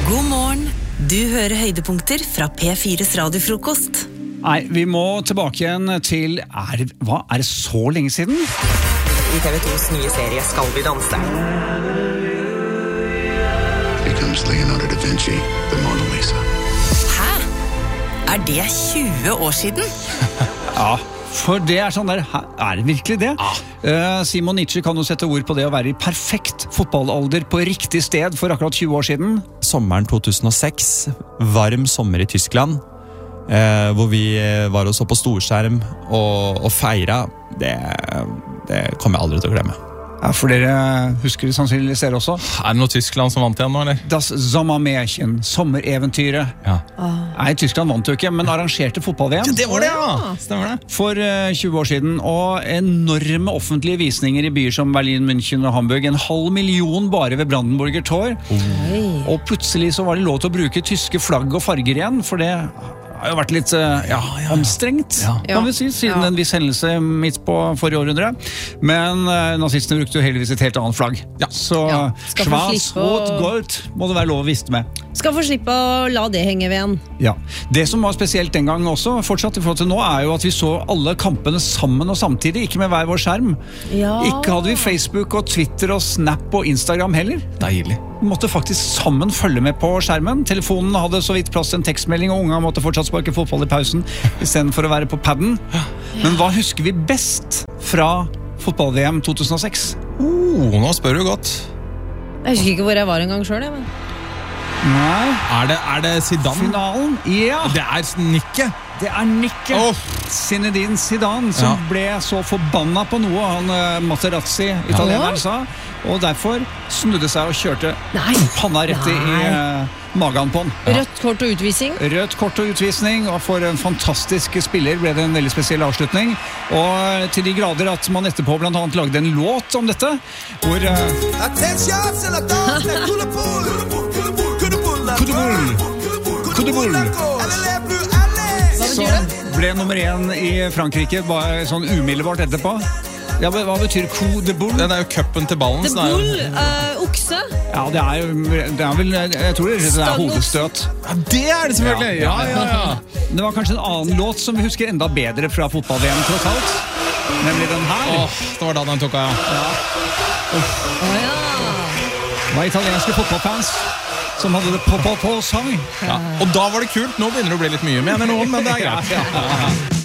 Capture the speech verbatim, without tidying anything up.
God morgen. Du hører høydepunkter fra P fires radiofrokost. Nei, vi må tilbake igjen til er, Hva, er det så lenge siden? I T V to's nye serie Skal vi danse. Here comes Leonardo da Vinci, the Mona Lisa. Hæ? Er det tjue år siden? Ja, for det er sånn der, er det virkelig det? Ah. Uh, Simon Nietzsche kan jo sette ord på det å være i perfekt fotballalder på riktig sted for akkurat tjue år siden. Sommeren to tusen og seks, varm sommer i Tyskland, eh, hvor vi var og så på storskjerm og, og feira, det, det kommer jeg aldri til å glemme. Ja, for dere husker det sannsynligvis dere også. Er det noe Tyskland som vant igjen nå, eller? Das Sommermärchen, sommereventyret. Ja. Nei, Tyskland vant jo ikke, men arrangerte fotball-V M. Det var det, ja! Stemmer det. For uh, tjue år siden, og enorme offentlige visninger i byer som Berlin, München og Hamburg. En halv million bare ved Brandenburger Tor. Oi. Og plutselig så var det lov til å bruke tyske flagg og farger igjen, for det har jo vært litt uh, ja, anstrengt, Ja. kan vi si, siden Ja. en viss hendelse midt på forrige århundre. Men uh, nazistene brukte jo heldigvis et helt annet flagg. Ja. Så Ja. Skal få Schwarz, slippe å- Rot, Gold må det være lov å viste med. Skal få slippe å la det henge ved igjen. Ja. Det som var spesielt den gang også, fortsatt i forhold til nå, er jo at vi så alle kampene sammen og samtidig, ikke med hver vår skjerm. Ja. Ikke hadde vi Facebook og Twitter og Snap og Instagram heller. Deilig. Vi måtte faktisk sammen følge med på skjermen. Telefonen hadde så vidt plass til en tekstmelding, og unga måtte fortsatt sparke fotball i pausen i stedet for å være på padden. Men hva husker vi best fra fotball-V M to tusen og seks? Oh, nå spør du godt. Jeg husker ikke hvor jeg var en gang selv, jeg, men... Nei, Er det, er det Zidane? finalen? Ja, Det er Nikke. det er Nikke. Åh. Zinedine Zidane, som Ja. ble så forbanna på noe han eh, Materazzi, italieneren, Ja. sa, og derfor snudde seg og kjørte Nei. panna rett i Nei. eh, magen på han. Rødt kort og utvisning. Rødt kort og utvisning, og for en fantastisk spiller ble det en veldig spesiell avslutning. Og til de grader at man etterpå blant annet lagde en låt om dette, hvor uh, Attention, c'est la danse, les coups de boule. Coup de boule, la Coup de boule. Coup Coup de boule. la gauche. Allez, les bleus, allez. som ble nummer én i Frankrike bare sånn umiddelbart etterpå. Ja, men hva betyr coup de boule? Det er jo cuppen til ballen. The så det er jo- Bull, uh, okse. Ja, det er jo det er vel, jeg tror det er hodestøt. Ja, det er det selvfølgelig. Ja, ja, ja. Det var kanskje en annen låt som vi husker enda bedre fra fotball-V M tross alt. Nemlig den her. Åh, det var da den tok av, ja. Åja. Det var italienske fotballfans som hadde det på-på-på-sang. ja. Og da var det kult. Nå begynner det å bli litt mye, mener noen, men det er greit. Ja, ja, ja.